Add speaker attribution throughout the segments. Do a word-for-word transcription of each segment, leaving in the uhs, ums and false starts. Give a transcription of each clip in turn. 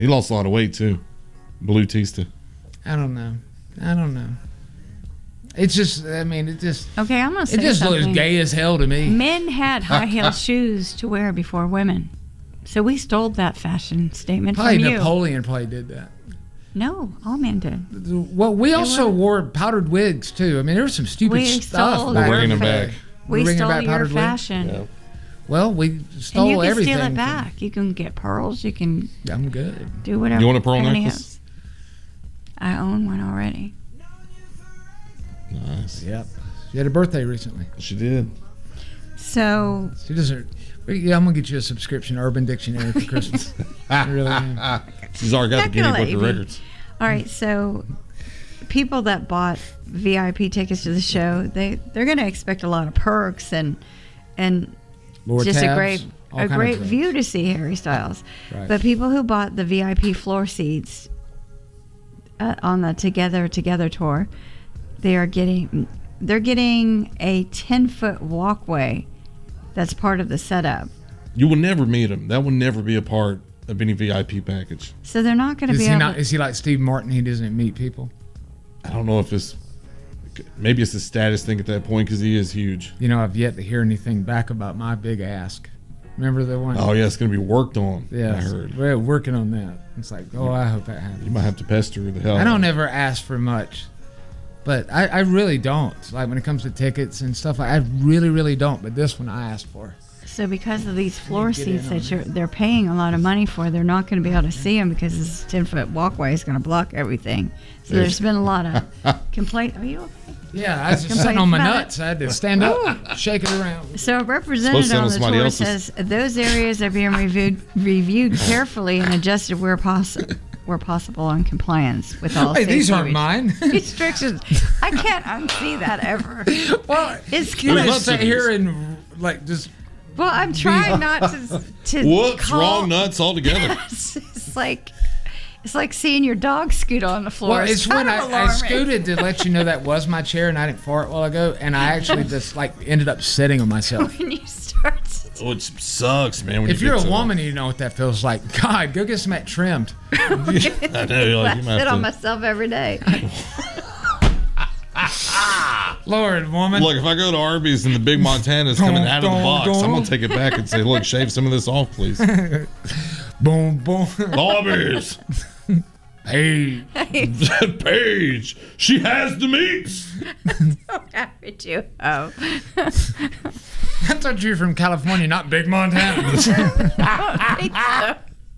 Speaker 1: He lost a lot of weight too. Bautista.
Speaker 2: I don't know. I don't know. It's just, I mean, it just.
Speaker 3: Okay, I'm gonna say
Speaker 2: It just
Speaker 3: something.
Speaker 2: looks gay as hell to me.
Speaker 3: Men had high heel shoes to wear before women, so we stole that fashion statement
Speaker 2: Probably
Speaker 3: from you.
Speaker 2: Napoleon probably did that.
Speaker 3: No, all men did.
Speaker 2: Well, we
Speaker 3: They
Speaker 2: also
Speaker 3: were-
Speaker 2: wore powdered wigs too. I mean, there was some stupid
Speaker 3: We
Speaker 2: stuff.
Speaker 3: stole
Speaker 2: back
Speaker 3: your
Speaker 1: bringing them
Speaker 3: fa-
Speaker 1: back.
Speaker 3: We
Speaker 2: We're bringing
Speaker 3: stole
Speaker 2: back
Speaker 3: your
Speaker 2: powdered wigs?
Speaker 3: fashion.
Speaker 1: Yeah.
Speaker 2: Well, we stole
Speaker 3: And you can
Speaker 2: everything.
Speaker 3: steal it
Speaker 2: from-
Speaker 3: back. You can get pearls. You can
Speaker 2: I'm good.
Speaker 3: do whatever.
Speaker 1: You want a pearl
Speaker 3: Everybody
Speaker 1: necklace?
Speaker 3: has. I own one already.
Speaker 1: Nice.
Speaker 2: Yep. She had a birthday recently.
Speaker 1: She did.
Speaker 3: So
Speaker 2: She doesn't. Yeah, I'm gonna get you a subscription to Urban Dictionary for Christmas. I really am.
Speaker 1: She's already got
Speaker 3: Not
Speaker 1: the Guinea
Speaker 3: gonna let
Speaker 1: Book
Speaker 3: you
Speaker 1: of
Speaker 3: be.
Speaker 1: Records.
Speaker 3: all right, so people that bought V I P tickets to the show, they they're going to expect a lot of perks and and
Speaker 2: Lower
Speaker 3: just
Speaker 2: tabs,
Speaker 3: a great
Speaker 2: all
Speaker 3: a
Speaker 2: kind of
Speaker 3: great
Speaker 2: drugs.
Speaker 3: view to see Harry Styles.
Speaker 2: Right.
Speaker 3: But people who bought the V I P floor seats uh, on the Together Together tour, they are getting they're getting a ten foot walkway that's part of the setup.
Speaker 1: You will never meet him. That will never be a part of any V I P package.
Speaker 3: So they're not going to
Speaker 2: Is
Speaker 3: be
Speaker 2: he
Speaker 3: able
Speaker 2: not?
Speaker 3: to,
Speaker 2: Is he like Steve Martin? He doesn't meet people.
Speaker 1: I don't know if it's maybe it's a status thing at that point because he is huge.
Speaker 2: You know, I've yet to hear anything back about my big ask. Remember the one?
Speaker 1: Oh yeah, it's going to be worked on.
Speaker 2: yeah.
Speaker 1: I heard.
Speaker 2: We're working on that. It's like, oh, I hope that happens.
Speaker 1: You might have to pester the hell.
Speaker 2: I
Speaker 1: out
Speaker 2: don't
Speaker 1: of him.
Speaker 2: ever ask for much, but I, I really don't. Like when it comes to tickets and stuff, I really, really don't. But this one I asked for.
Speaker 3: so because of these floor
Speaker 2: get in
Speaker 3: seats
Speaker 2: on
Speaker 3: that you're they're paying a lot of money for, they're not going to be able to see them because this ten foot walkway is going to block everything. So there's been a lot of complaint. Are you okay?
Speaker 2: Yeah, I was just
Speaker 3: Complaints
Speaker 2: sitting on my
Speaker 3: about
Speaker 2: nuts. I had to stand up, shake it around.
Speaker 3: So a
Speaker 1: Supposed
Speaker 3: representative
Speaker 1: to
Speaker 3: on the
Speaker 1: somebody
Speaker 3: tour
Speaker 1: else's.
Speaker 3: says those areas are being reviewed reviewed carefully and adjusted where possible where possible in compliance with all
Speaker 2: Hey, these
Speaker 3: safety
Speaker 2: aren't mine.
Speaker 3: restrictions. I can't unsee that ever.
Speaker 2: Well,
Speaker 3: It's
Speaker 2: you
Speaker 3: good.
Speaker 2: just sit here and like just.
Speaker 3: Well, I'm trying not to to
Speaker 1: Whoops,
Speaker 3: call,
Speaker 1: wrong nuts altogether.
Speaker 3: It's like it's like seeing your dog scoot on the floor.
Speaker 2: Well, it's when
Speaker 3: kind
Speaker 2: I,
Speaker 3: of
Speaker 2: I
Speaker 3: alarming.
Speaker 2: scooted to let you know that was my chair and I didn't fart a while ago, and I actually just like ended up sitting on myself.
Speaker 3: When you start to
Speaker 1: Oh, it sucks, man. When
Speaker 2: If
Speaker 1: you
Speaker 2: you're
Speaker 1: get
Speaker 2: a
Speaker 1: to
Speaker 2: woman, you know what that feels like. God, go get some of that trimmed.
Speaker 1: I know, like, you
Speaker 3: I
Speaker 1: might
Speaker 3: sit
Speaker 1: have
Speaker 3: on
Speaker 1: to-
Speaker 3: myself every day.
Speaker 2: Lord, woman.
Speaker 1: Look, if I go to Arby's and the Big Montana's coming out of the box, I'm gonna take it back and say, "Look, shave some of this off, please."
Speaker 2: Boom, boom.
Speaker 1: Arby's,
Speaker 2: Hey,
Speaker 1: Paige, she has the meats.
Speaker 3: How did you? Oh.
Speaker 2: I thought you were from California, not Big Montana.
Speaker 3: I think so.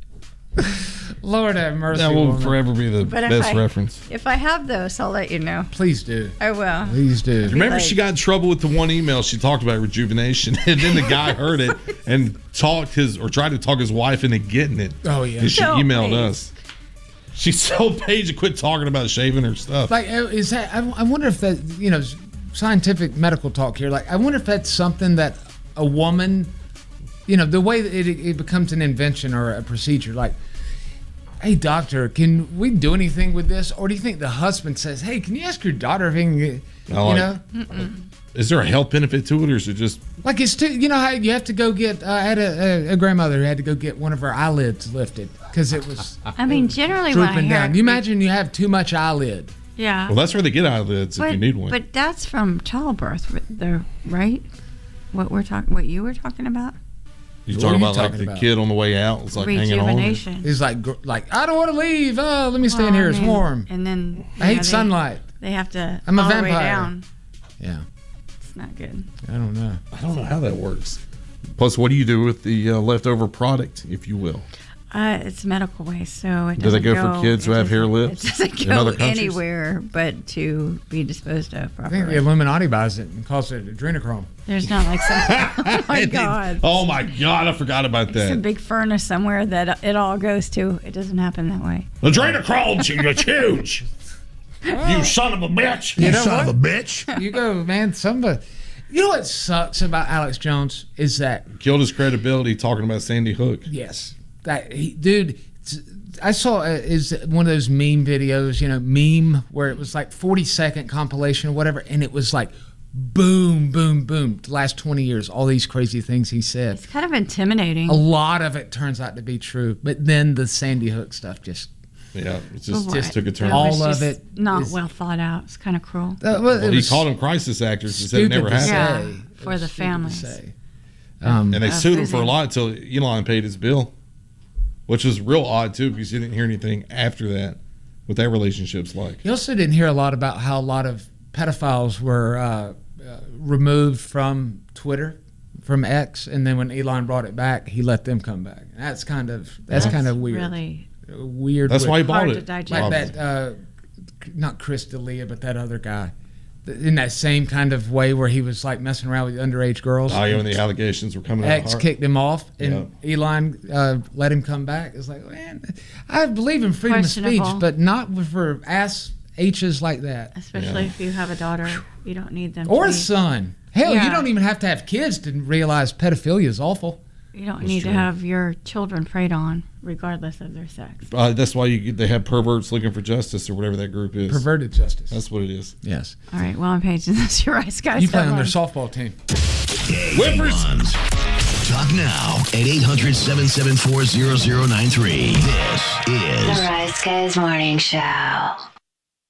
Speaker 2: Lord have mercy.
Speaker 1: That will
Speaker 2: woman.
Speaker 1: forever be the
Speaker 3: But if
Speaker 1: best
Speaker 3: I-
Speaker 1: reference.
Speaker 3: If I have those, I'll let you know.
Speaker 2: Please do.
Speaker 3: I will.
Speaker 2: Please do.
Speaker 1: Remember,
Speaker 3: like-
Speaker 1: she got in trouble with the one email she talked about rejuvenation, and then the guy heard it and talked his or tried to talk his wife into getting it.
Speaker 2: Oh, yeah.
Speaker 1: And she
Speaker 3: Don't,
Speaker 1: emailed
Speaker 3: please.
Speaker 1: us. She told Paige to quit talking about shaving her stuff.
Speaker 2: Like, uh, is that? I, I wonder if that, you know, scientific medical talk here. Like, I wonder if that's something that a woman, you know, the way that it, it becomes an invention or a procedure. Like, hey, doctor, can we do anything with this? Or do you think the husband says, hey, can you ask your daughter if he can get,
Speaker 1: I
Speaker 2: you
Speaker 1: like-
Speaker 2: know?
Speaker 1: Is there a health benefit to it, or is it just
Speaker 2: Like it's too, you know how you have to go get. Uh, I had a, a, a grandmother who had to go get one of her eyelids lifted because it was
Speaker 3: I mean, generally when I
Speaker 2: drooping
Speaker 3: hear
Speaker 2: down. You imagine you have too much eyelid.
Speaker 3: yeah.
Speaker 1: well? That's where they get eyelids
Speaker 3: but,
Speaker 1: if you need one.
Speaker 3: But that's from childbirth, the right? What we're talking, what you were talking about?
Speaker 1: you
Speaker 2: What
Speaker 1: talking
Speaker 2: are you
Speaker 1: about like
Speaker 2: talking
Speaker 1: the
Speaker 2: about?
Speaker 1: kid on the way out? It's like hanging on.
Speaker 3: Rejuvenation.
Speaker 2: It's like, gr- like I don't want to leave. Oh, let me stay in
Speaker 3: Well,
Speaker 2: here.
Speaker 3: I
Speaker 2: It's
Speaker 3: mean,
Speaker 2: warm.
Speaker 3: And then
Speaker 2: I
Speaker 3: you
Speaker 2: hate
Speaker 3: know, they-
Speaker 2: sunlight.
Speaker 3: They have to.
Speaker 2: I'm a
Speaker 3: all the way
Speaker 2: vampire.
Speaker 3: down.
Speaker 2: Yeah,
Speaker 3: It's not good.
Speaker 2: I don't know.
Speaker 1: I don't know how that works. Plus, what do you do with the uh, leftover product, if you will?
Speaker 3: Uh, it's medical waste, so it
Speaker 1: Does it
Speaker 3: doesn't
Speaker 1: go for kids who
Speaker 3: it
Speaker 1: have hair
Speaker 3: doesn't-
Speaker 1: lips
Speaker 3: It doesn't
Speaker 1: in
Speaker 3: go
Speaker 1: other countries?
Speaker 3: anywhere but to be disposed of
Speaker 2: I
Speaker 3: properly.
Speaker 2: think the Illuminati buys it and calls it adrenochrome.
Speaker 3: There's not like some. Oh my god!
Speaker 1: Oh my God, I forgot about
Speaker 3: It's a
Speaker 1: that.
Speaker 3: big furnace somewhere that it all goes to. It doesn't happen that way.
Speaker 1: Adrenochrome, it's huge. You son of a bitch.
Speaker 2: You know
Speaker 4: Son
Speaker 2: what?
Speaker 4: of a bitch.
Speaker 2: You go, man. Somebody. You know what sucks about Alex Jones is that
Speaker 1: Killed his credibility talking about Sandy Hook.
Speaker 2: yes, that he, dude. I saw uh, is one of those meme videos, you know, meme where it was like forty second compilation or whatever, and it was like boom, boom, boom. The last twenty years, all these crazy things he said.
Speaker 3: It's kind of intimidating.
Speaker 2: A lot of it turns out to be true, but then the Sandy Hook stuff just
Speaker 1: Yeah, it just,
Speaker 3: Right.
Speaker 1: just took a turn.
Speaker 3: It
Speaker 2: All
Speaker 3: was
Speaker 2: of
Speaker 3: just
Speaker 2: it
Speaker 3: not
Speaker 2: is-
Speaker 3: well thought out. It's kind of cruel.
Speaker 2: Uh, well,
Speaker 1: Well,
Speaker 2: it
Speaker 1: he
Speaker 2: was
Speaker 1: called them crisis actors and said it
Speaker 2: stupid
Speaker 1: never
Speaker 2: to
Speaker 1: happened.
Speaker 3: Yeah,
Speaker 2: say. It
Speaker 3: for
Speaker 2: was
Speaker 3: the
Speaker 2: stupid to
Speaker 3: families.
Speaker 2: say. Um,
Speaker 1: And they
Speaker 3: Uh,
Speaker 1: sued him for a
Speaker 3: losing.
Speaker 1: lot until Elon paid his bill, which was real odd too because you didn't hear anything after that. What that relationship's like.
Speaker 2: you also didn't hear a lot about how a lot of pedophiles were uh, uh, removed from Twitter, from X, and then when Elon brought it back, he let them come back. That's kind of that's, kind of weird.
Speaker 3: Really
Speaker 2: Weird.
Speaker 1: That's
Speaker 2: weird.
Speaker 1: why he bought
Speaker 3: hard
Speaker 1: it.
Speaker 3: to digest.
Speaker 2: like
Speaker 1: Obviously.
Speaker 2: that, uh, not Chris D'Elia, but that other guy, in that same kind of way where he was like messing around with underage girls.
Speaker 1: Oh, yeah, when the allegations were coming out.
Speaker 2: X
Speaker 1: hard.
Speaker 2: kicked him off, and Elon uh, let him come back. It's like, man, I believe in freedom of speech,
Speaker 3: Questionable.
Speaker 2: but not for ass H's like that.
Speaker 3: Especially
Speaker 1: Yeah.
Speaker 3: if you have a daughter, you don't need them.
Speaker 2: Or
Speaker 3: to
Speaker 2: a
Speaker 3: be,
Speaker 2: son. Hell, you
Speaker 3: Yeah.
Speaker 2: don't even have to have kids to realize pedophilia is awful.
Speaker 3: You don't
Speaker 1: That's
Speaker 3: need
Speaker 1: true.
Speaker 3: to have your children preyed on, regardless of their sex.
Speaker 1: Uh, that's why you, they have perverts looking for justice or whatever that group is.
Speaker 2: Perverted justice.
Speaker 1: That's what it is.
Speaker 2: yes.
Speaker 3: All right, well, on page this is your Ice Guys.
Speaker 2: You play on their
Speaker 3: headlines.
Speaker 2: softball team.
Speaker 1: Whippers.
Speaker 4: Talk now at eight hundred, seven seven four, zero zero nine three. This
Speaker 5: The
Speaker 4: is
Speaker 5: Rise Guys Morning Show.